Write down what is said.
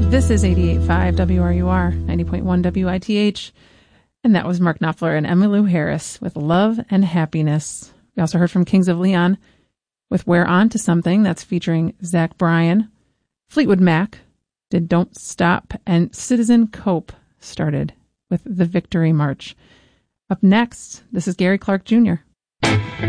This is 88.5 WRUR, 90.1 WITH, and that was Mark Knopfler and Emmylou Harris with Love and Happiness. We also heard from Kings of Leon with We're On to Something, that's featuring Zach Bryan. Fleetwood Mac did Don't Stop, and Citizen Cope started with The Victory March. Up next, this is Gary Clark Jr.